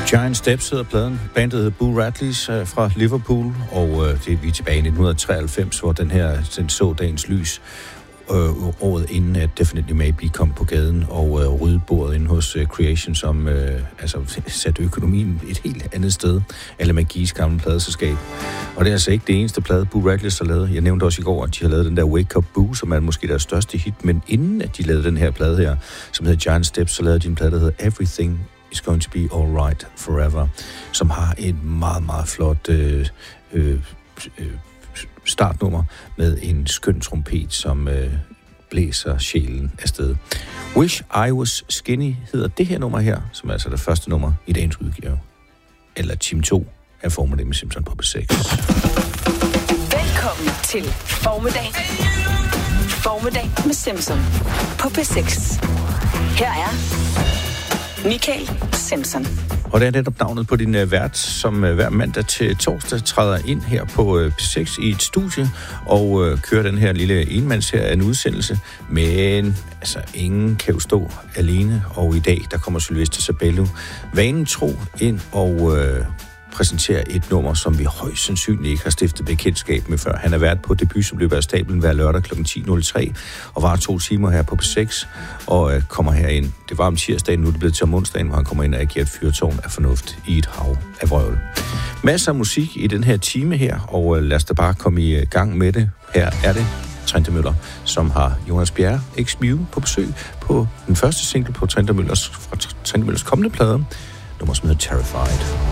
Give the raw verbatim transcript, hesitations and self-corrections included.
Giant Steps hedder pladen. Bandet hedder Boo Radleys øh, fra Liverpool, og øh, det er vi tilbage i nitten treoghalvfems, hvor den her den så dagens lys øh, året inden, at Definitely Maybe kom på gaden og øh, ryddede bordet inde hos øh, Creation, som øh, altså satte økonomien et helt andet sted, eller Magis gamle pladeselskab. Og det er altså ikke det eneste plade, Boo Radleys har lavet. Jeg nævnte også i går, at de har lavet den der Wake Up Boo, som er måske deres største hit, men inden at de lavede den her plade her, som hedder Giant Steps, så lavede de en plade, der hedder Everything Is Going to Be Alright Forever, som har et meget, meget flot øh, øh, øh, startnummer med en skøn trompet, som øh, blæser sjælen afsted. Wish I Was Skinny hedder det her nummer her, som er altså det første nummer i dagens udgave. Eller Team to af Formiddag med Simpson på P seks. Velkommen til Formiddag. Formiddag med Simpson på P seks. Her er Michael Simpson. Og det er netop navnet på din uh, vært, som uh, hver mandag til torsdag træder ind her på uh, P seks i et studie og uh, kører den her lille enmandsserie af en udsendelse. Men altså, ingen kan jo stå alene, og i dag der kommer Sylvester Sabello vanen tro ind og uh, præsenterer et nummer, som vi højst sandsynligt ikke har stiftet bekendtskab med før. Han er vært på debut, som løber af stablen hver lørdag klokken ti nul tre og var to timer her på P seks og øh, kommer herind. Det var om tirsdagen, nu er det blevet til om onsdagen, hvor han kommer ind og agerer et fyrtårn af fornuft i et hav af vrøvl. Masser af musik i den her time her, og øh, lad os da bare komme i gang med det. Her er det Trente Møller, som har Jonas Bjerre, X Mew, på besøg på den første single på Trente Møllers, fra Trente Møllers kommende plade, nummer som hedder Terrified.